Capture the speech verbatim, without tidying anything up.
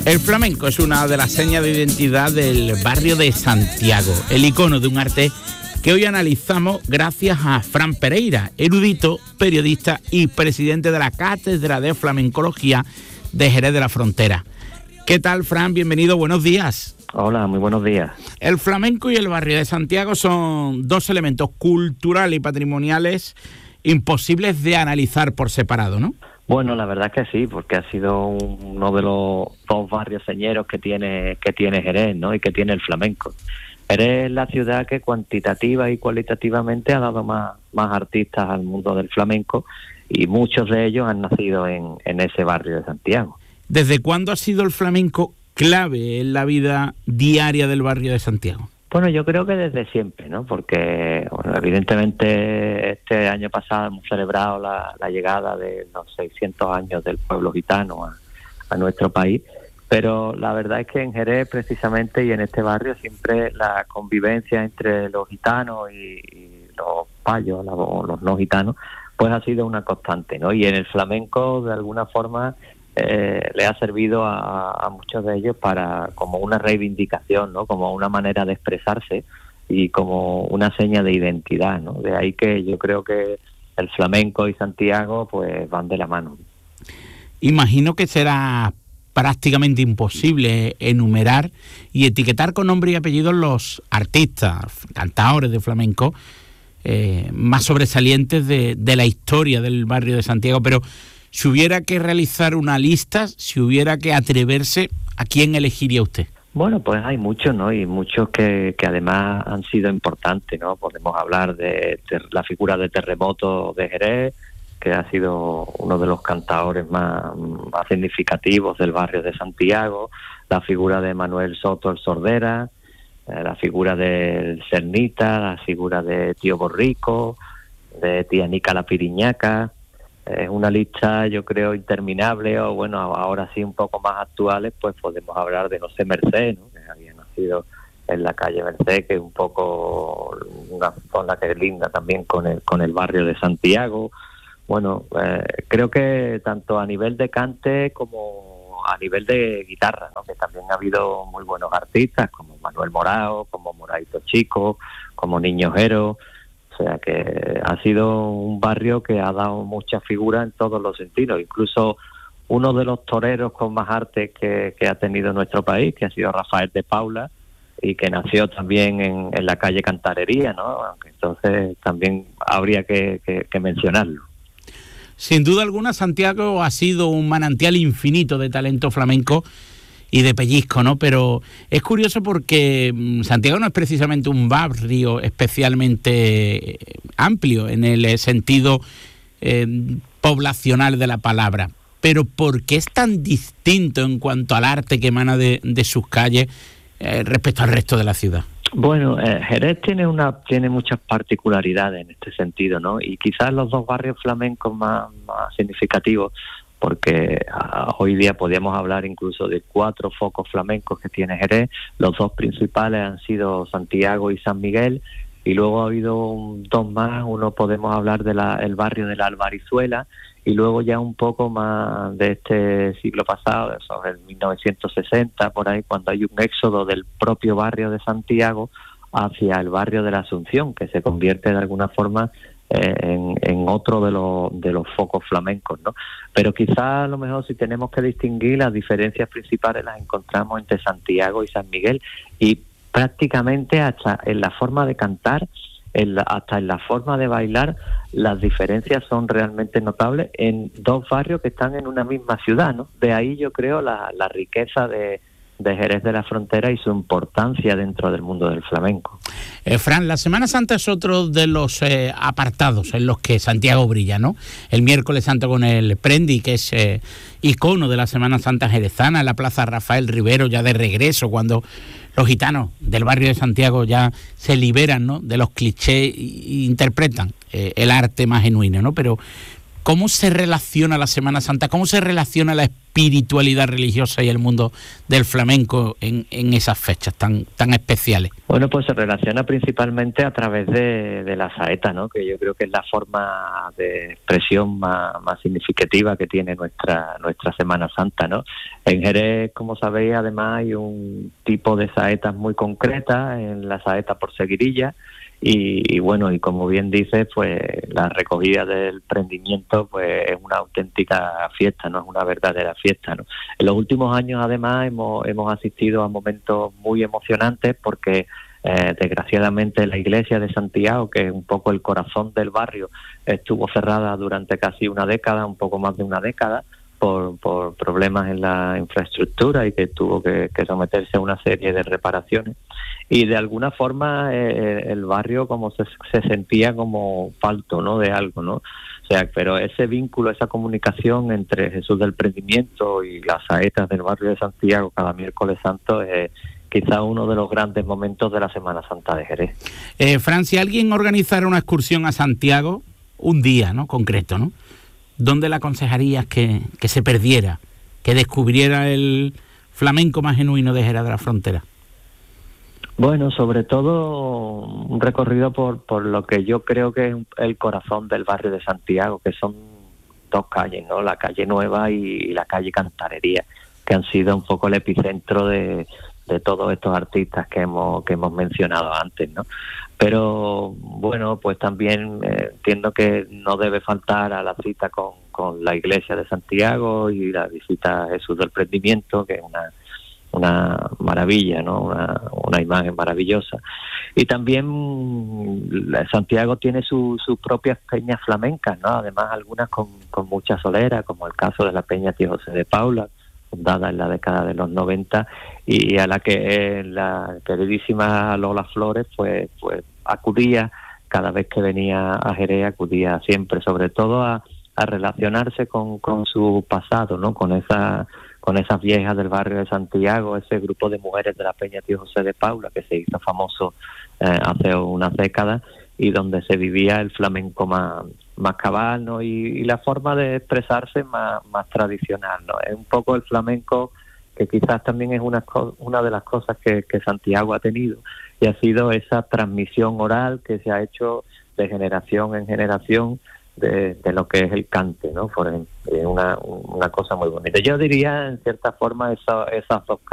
El flamenco es una de las señas de identidad del barrio de Santiago, el icono de un arte que hoy analizamos gracias a Fran Pereira, erudito, periodista y presidente de la Cátedra de Flamencología de Jerez de la Frontera. ¿Qué tal, Fran? Bienvenido, buenos días. Hola, muy buenos días. El flamenco y el barrio de Santiago son dos elementos culturales y patrimoniales imposibles de analizar por separado, ¿no? Bueno, la verdad es que sí, porque ha sido uno de los dos barrios señeros que tiene que tiene Jerez, ¿no? Y que tiene el flamenco. Jerez es la ciudad que cuantitativa y cualitativamente ha dado más, más artistas al mundo del flamenco, y muchos de ellos han nacido en, en ese barrio de Santiago. ¿Desde cuándo ha sido el flamenco clave en la vida diaria del barrio de Santiago? Bueno, yo creo que desde siempre, ¿no? Porque, bueno, evidentemente este año pasado hemos celebrado la, la llegada de los seiscientos años del pueblo gitano a, a nuestro país, pero la verdad es que en Jerez precisamente y en este barrio siempre la convivencia entre los gitanos y, y los payos, los, los no gitanos, pues ha sido una constante, ¿no? Y en el flamenco, de alguna forma, Eh, le ha servido a, a muchos de ellos para como una reivindicación, ¿no? Como una manera de expresarse y como una seña de identidad, ¿no? De ahí que yo creo que el flamenco y Santiago pues van de la mano. Imagino que será prácticamente imposible enumerar y etiquetar con nombre y apellido los artistas, cantadores de flamenco eh, más sobresalientes de, de la historia del barrio de Santiago, pero si hubiera que realizar una lista, si hubiera que atreverse, ¿a quién elegiría usted? Bueno, pues hay muchos, ¿no? Y muchos que, que además han sido importantes, ¿no? Podemos hablar de, de la figura de Terremoto de Jerez, que ha sido uno de los cantadores más, más significativos del barrio de Santiago, la figura de Manuel Soto el Sordera, eh, la figura del Cernita, la figura de Tío Borrico, de Tía Nica la Piriñaca. Es una lista, yo creo, interminable, o bueno, ahora sí un poco más actuales, pues podemos hablar de José Merced, ¿no? Que había nacido en la calle Merced, que es un poco una zona que es linda también con el con el barrio de Santiago. Bueno, eh, creo que tanto a nivel de cante como a nivel de guitarra, ¿no? Que también ha habido muy buenos artistas, como Manuel Morao, como Moraito Chico, como Niño Jero. O sea que ha sido un barrio que ha dado muchas figuras en todos los sentidos, incluso uno de los toreros con más arte que, que ha tenido nuestro país, que ha sido Rafael de Paula, y que nació también en, en la calle Cantarería, ¿no? Entonces también habría que, que, que mencionarlo. Sin duda alguna, Santiago ha sido un manantial infinito de talento flamenco y de pellizco, ¿no? Pero es curioso porque Santiago no es precisamente un barrio especialmente amplio en el sentido eh, poblacional de la palabra. Pero ¿por qué es tan distinto en cuanto al arte que emana de, de sus calles eh, respecto al resto de la ciudad? Bueno, eh, Jerez tiene una tiene muchas particularidades en este sentido, ¿no? Y quizás los dos barrios flamencos más, más significativos, porque uh, hoy día podríamos hablar incluso de cuatro focos flamencos que tiene Jerez. Los dos principales han sido Santiago y San Miguel, y luego ha habido un, dos más. Uno podemos hablar del el barrio de la Albarizuela, y luego ya un poco más de este siglo pasado, sobre el mil novecientos sesenta, por ahí, cuando hay un éxodo del propio barrio de Santiago hacia el barrio de la Asunción, que se convierte de alguna forma En, en otro de los de los focos flamencos, ¿no? Pero quizás a lo mejor si tenemos que distinguir, las diferencias principales las encontramos entre Santiago y San Miguel, y prácticamente hasta en la forma de cantar, en la, hasta en la forma de bailar, las diferencias son realmente notables en dos barrios que están en una misma ciudad, ¿no? De ahí yo creo la, la riqueza de de Jerez de la Frontera y su importancia dentro del mundo del flamenco. Eh, Fran, la Semana Santa es otro de los eh, apartados en los que Santiago brilla, ¿no? El miércoles santo con el Prendi, que es eh, icono de la Semana Santa jerezana, en la Plaza Rafael Rivero, ya de regreso, cuando los gitanos del barrio de Santiago ya se liberan, ¿no?, de los clichés e interpretan eh, el arte más genuino, ¿no? Pero ¿cómo se relaciona la Semana Santa? ¿Cómo se relaciona la espiritualidad religiosa y el mundo del flamenco en, en esas fechas tan tan especiales? Bueno, pues se relaciona principalmente a través de, de la saeta, ¿no? Que yo creo que es la forma de expresión más, más significativa que tiene nuestra nuestra Semana Santa, ¿no? En Jerez, como sabéis, además hay un tipo de saetas muy concretas, en la saeta por seguirilla, y, y bueno, y como bien dices, pues la recogida del prendimiento pues es una auténtica fiesta, no es una verdadera fiesta, ¿no? En los últimos años además hemos hemos asistido a momentos muy emocionantes porque eh, desgraciadamente la iglesia de Santiago, que es un poco el corazón del barrio, estuvo cerrada durante casi una década, un poco más de una década, por, por problemas en la infraestructura y que tuvo que, que someterse a una serie de reparaciones. Y de alguna forma eh, el barrio como se, se sentía como falto, ¿no?, de algo, ¿no? O sea, pero ese vínculo, esa comunicación entre Jesús del Prendimiento y las saetas del barrio de Santiago cada miércoles santo es quizá uno de los grandes momentos de la Semana Santa de Jerez. Eh, Fran, si alguien organizara una excursión a Santiago, un día, ¿no?, concreto, ¿no?, ¿dónde le aconsejarías que, que se perdiera, que descubriera el flamenco más genuino de Jerez de la Frontera? Bueno, sobre todo un recorrido por, por lo que yo creo que es el corazón del barrio de Santiago, que son dos calles, ¿no? La calle Nueva y la calle Cantarería, que han sido un poco el epicentro de, de todos estos artistas que hemos que hemos mencionado antes, ¿no? Pero bueno, pues también eh, entiendo que no debe faltar a la cita con, con la iglesia de Santiago y la visita a Jesús del Prendimiento, que es una una maravilla, ¿no? Una, una imagen maravillosa. Y también Santiago tiene sus su propias peñas flamencas, ¿no? Además algunas con, con mucha solera, como el caso de la Peña Tío José de Paula, fundada en la década de los noventa, y a la que eh, la queridísima Lola Flores pues pues acudía cada vez que venía a Jerez, acudía siempre, sobre todo a, a relacionarse con, con su pasado, ¿no? Con esa con esas viejas del barrio de Santiago, ese grupo de mujeres de la Peña Tío José de Paula, que se hizo famoso eh, hace unas décadas, y donde se vivía el flamenco más, más cabal, ¿no? Y, y la forma de expresarse más, más tradicional, ¿no? Es un poco el flamenco que quizás también es una, una de las cosas que, que Santiago ha tenido, y ha sido esa transmisión oral que se ha hecho de generación en generación, De, de lo que es el cante, ¿no? Por ejemplo, una, una cosa muy bonita. Yo diría, en cierta forma, eso, esas dos